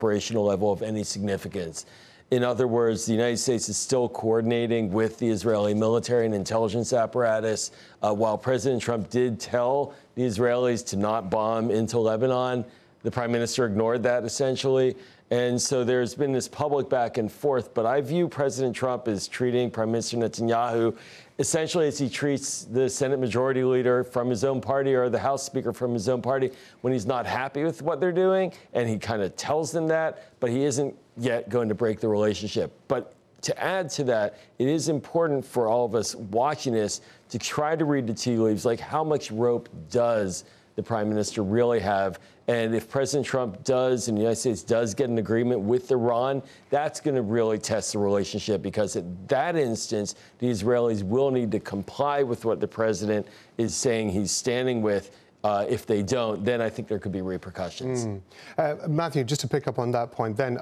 operational level of any significance. In other words, the United States is still coordinating with the Israeli military and intelligence apparatus. While President Trump did tell the Israelis to not bomb into Lebanon, the prime minister ignored that essentially. And so there's been this public back and forth. But I view President Trump as treating Prime Minister Netanyahu essentially as he treats the Senate Majority Leader from his own party or the House Speaker from his own party when he's not happy with what they're doing. And he kind of tells them that, but he isn't yet going to break the relationship. But to add to that, it is important for all of us watching this to try to read the tea leaves, like how much rope does the prime minister really have? And if President Trump does and the United States does get an agreement with Iran, that's going to really test the relationship, because at that instance, the Israelis will need to comply with what the president is saying he's standing with. If they don't, then I think there could be repercussions. Matthew, just to pick up on that point then,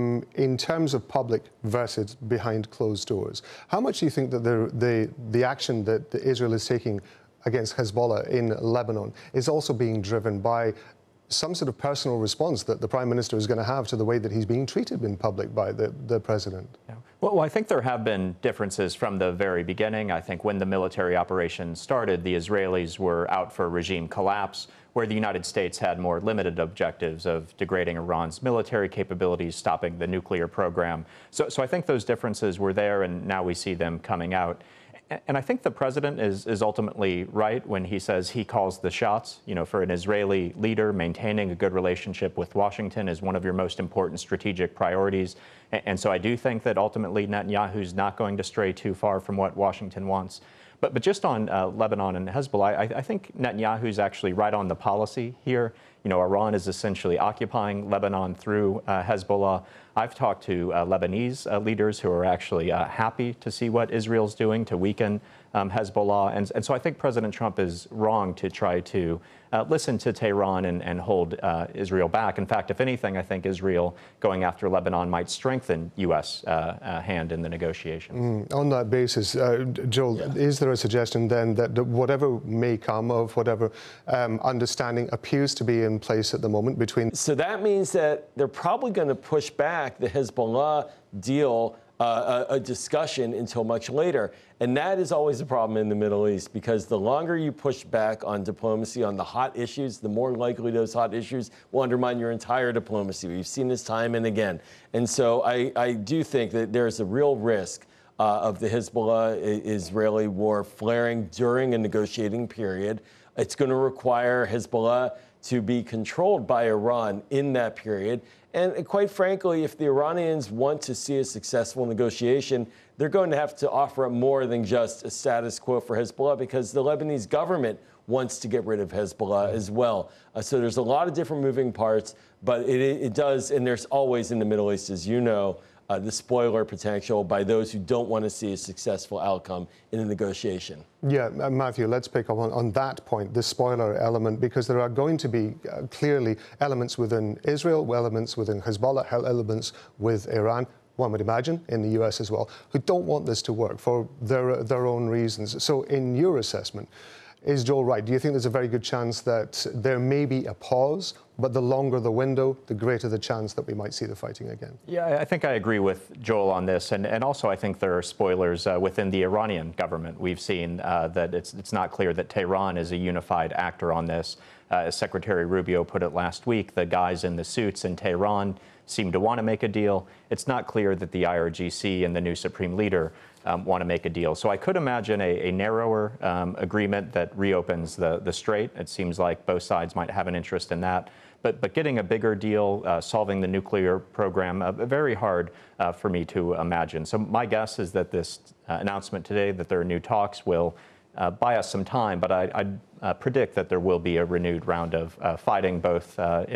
in terms of public versus behind closed doors, how much do you think that the action that Israel is taking against Hezbollah in Lebanon is also being driven by some sort of personal response that the Prime Minister is going to have to the way that he's being treated in public by the President? Yeah. Well, I think there have been differences from the very beginning. I think when the military operation started, the Israelis were out for regime collapse, where the United States had more limited objectives of degrading Iran's military capabilities, stopping the nuclear program. So I think those differences were there, and now we see them coming out. And I think the president is ultimately right when he says he calls the shots. You know, for an Israeli leader, maintaining a good relationship with Washington is one of your most important strategic priorities. And so I do think that ultimately Netanyahu's not going to stray too far from what Washington wants. But just on Lebanon and Hezbollah, I think Netanyahu's actually right on the policy here. You know, Iran is essentially occupying Lebanon through Hezbollah. I've talked to Lebanese leaders who are actually happy to see what Israel's doing to weaken Hezbollah. And so I think President Trump is wrong to try to listen to Tehran and hold Israel back. In fact, if anything, I think Israel going after Lebanon might strengthen U.S. hand in the negotiations. On that basis, Joel, is there a suggestion then that whatever may come of whatever understanding appears to be in place at the moment between... So that means that they're probably going to push back the Hezbollah deal, a discussion, until much later. And that is always a problem in the Middle East, because the longer you push back on diplomacy, on the hot issues, the more likely those hot issues will undermine your entire diplomacy. We've seen this time and again. And so I do think that there's a real risk of the Hezbollah-Israeli war flaring during a negotiating period. It's going to require Hezbollah to be controlled by Iran in that period. And quite frankly, if the Iranians want to see a successful negotiation, they're going to have to offer up more than just a status quo for Hezbollah, because the Lebanese government wants to get rid of Hezbollah as well. So there's a lot of different moving parts, but it does, and there's always in the Middle East, as you know, the spoiler potential by those who don't want to see a successful outcome in a negotiation. Yeah, Matthew, let's pick up on that point, the spoiler element, because there are going to be clearly elements within Israel, elements within Hezbollah, elements with Iran, one would imagine, in the US as well, who don't want this to work for their own reasons. So in your assessment, is Joel right? Do you think there's a very good chance that there may be a pause, but the longer the window, the greater the chance that we might see the fighting again? Yeah, I think I agree with Joel on this. And also I think there are spoilers within the Iranian government. We've seen that it's not clear that Tehran is a unified actor on this. As Secretary Rubio put it last week, the guys in the suits in Tehran seem to want to make a deal. It's not clear that the IRGC and the new supreme leader want to make a deal. So I could imagine a narrower agreement that reopens the strait. It seems like both sides might have an interest in that. But getting a bigger deal, solving the nuclear program, very hard for me to imagine. So my guess is that this announcement today that there are new talks will buy us some time, but I predict that there will be a renewed round of fighting, both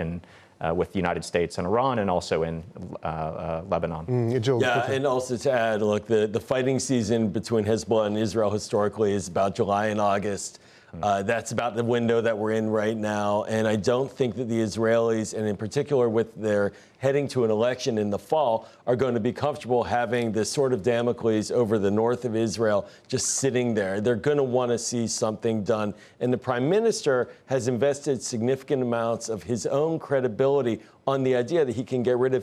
with the United States and Iran, and also in Lebanon. Yeah, and also to add, look, the fighting season between Hezbollah and Israel historically is about July and August. That's about the window that we're in right now. And I don't think that the Israelis, and in particular with their heading to an election in the fall, are going to be comfortable having this sort of Damocles over the north of Israel just sitting there. They're going to want to see something done. And the prime minister has invested significant amounts of his own credibility on the idea that he can get rid of